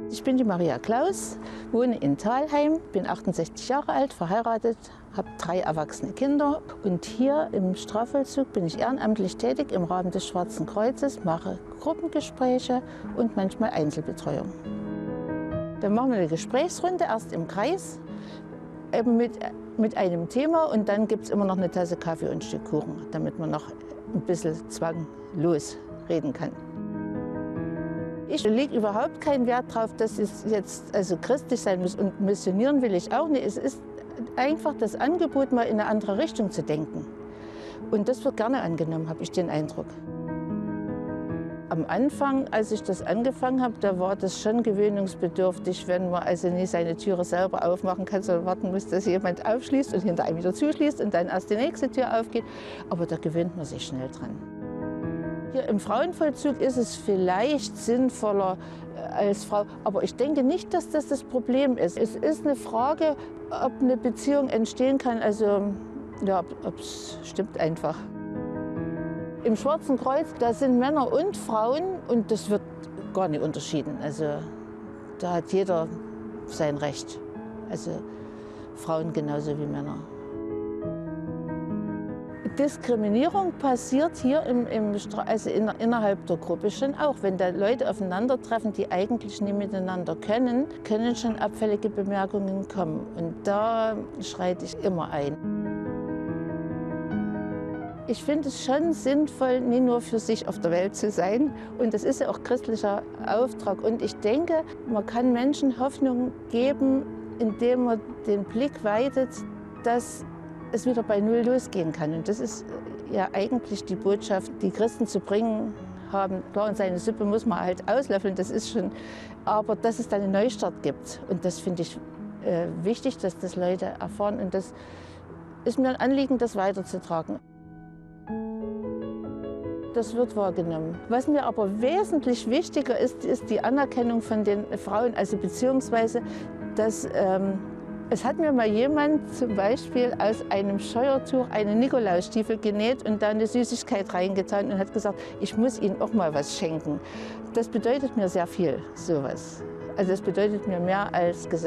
Ich bin die Maria Klaus, wohne in Thalheim, bin 68 Jahre alt, verheiratet, habe 3 erwachsene Kinder. Und hier im Strafvollzug bin ich ehrenamtlich tätig im Rahmen des Schwarzen Kreuzes, mache Gruppengespräche und manchmal Einzelbetreuung. Dann machen wir eine Gesprächsrunde, erst im Kreis, eben mit einem Thema, und dann gibt es immer noch eine Tasse Kaffee und ein Stück Kuchen, damit man noch ein bisschen zwanglos reden kann. Ich lege überhaupt keinen Wert darauf, dass es jetzt also christlich sein muss, und missionieren will ich auch nicht. Es ist einfach das Angebot, mal in eine andere Richtung zu denken. Und das wird gerne angenommen, habe ich den Eindruck. Am Anfang, als ich das angefangen habe, da war das schon gewöhnungsbedürftig, wenn man also nicht seine Türe selber aufmachen kann, sondern warten muss, dass jemand aufschließt und hinter einem wieder zuschließt und dann erst die nächste Tür aufgeht. Aber da gewöhnt man sich schnell dran. Hier im Frauenvollzug ist es vielleicht sinnvoller als Frau, aber ich denke nicht, dass das das Problem ist. Es ist eine Frage, ob eine Beziehung entstehen kann, also ja, ob es stimmt einfach. Im Schwarzen Kreuz, da sind Männer und Frauen, und das wird gar nicht unterschieden. Also da hat jeder sein Recht, also Frauen genauso wie Männer. Diskriminierung passiert hier innerhalb der Gruppe schon auch. Wenn da Leute aufeinandertreffen, die eigentlich nicht miteinander können schon abfällige Bemerkungen kommen. Und da schreite ich immer ein. Ich finde es schon sinnvoll, nicht nur für sich auf der Welt zu sein. Und das ist ja auch christlicher Auftrag. Und ich denke, man kann Menschen Hoffnung geben, indem man den Blick weitet, dass es wieder bei Null losgehen kann. Und das ist ja eigentlich die Botschaft, die Christen zu bringen haben. Klar, und seine Suppe muss man halt auslöffeln, das ist schon. Aber dass es dann einen Neustart gibt. Und das finde ich wichtig, dass das Leute erfahren. Und das ist mir ein Anliegen, das weiterzutragen. Das wird wahrgenommen. Was mir aber wesentlich wichtiger ist, ist die Anerkennung von den Frauen, also beziehungsweise, dass es hat mir mal jemand zum Beispiel aus einem Scheuertuch einen Nikolausstiefel genäht und da eine Süßigkeit reingetan und hat gesagt, ich muss Ihnen auch mal was schenken. Das bedeutet mir sehr viel, sowas. Also es bedeutet mir mehr als Gesellschaft.